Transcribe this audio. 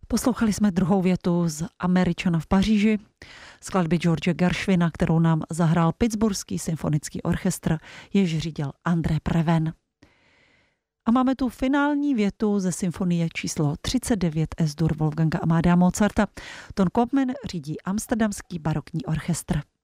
Poslouchali jsme druhou větu z Američana v Paříži, skladby George Gershwina, kterou nám zahrál Pittsburghský symfonický orchestr, jež řídil André Preven. A máme tu finální větu ze symfonie číslo 39 S-dur Wolfganga Amadea Mozarta. Ton Kopman řídí Amsterdamský barokní orchestr.